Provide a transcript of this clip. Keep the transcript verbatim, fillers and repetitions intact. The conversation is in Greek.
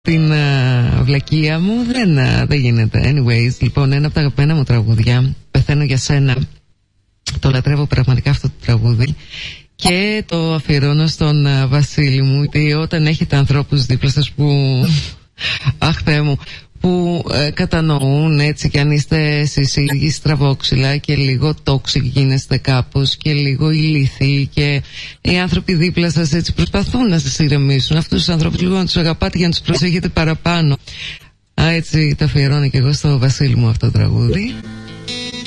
την uh, βλακεία μου. Δεν, uh, δεν γίνεται. Anyways, λοιπόν, ένα από τα αγαπημένα μου τραγούδια, Πεθαίνω για σένα. Το λατρεύω πραγματικά αυτό το τραγούδι. Και το αφιερώνω στον uh, Βασίλη μου, γιατί όταν έχετε ανθρώπους δίπλα σας που αχ Θεέ μου, που ε, κατανοούν, έτσι, και αν είστε εσείς οι ίδιοι στραβόξυλα και λίγο toxic γίνεστε κάπως και λίγο ηλίθιοι, και οι άνθρωποι δίπλα σας έτσι προσπαθούν να σας ηρεμήσουν, αυτούς τους ανθρώπους λίγο να τους αγαπάτε για να τους προσέχετε παραπάνω. Α, έτσι τα αφιερώνω και εγώ στο Βασίλη μου αυτό το τραγούδι.